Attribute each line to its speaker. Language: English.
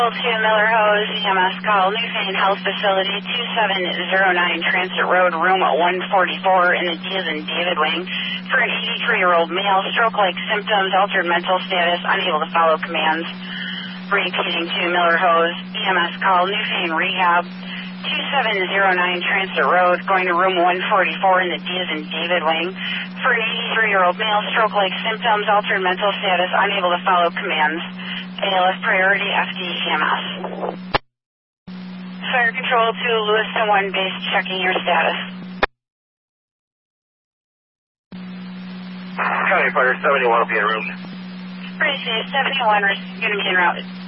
Speaker 1: To Miller Hose, EMS call, Newfane Health Facility, 2709 Transit Road, room 144 in the D as in David wing, for an 83-year-old male, stroke-like symptoms, altered mental status, unable to follow commands. Repeating to Miller Hose, EMS call, Newfane Rehab, 2709 Transit Road, going to room 144 in the D as in David wing, for an 83-year-old male, stroke-like symptoms, altered mental status, unable to follow commands. ALF priority, FDEMS. Fire control to Lewiston 1 base, checking your status.
Speaker 2: County Fire 71 will be en route.
Speaker 1: Pretty safe, 71 is going to be en route.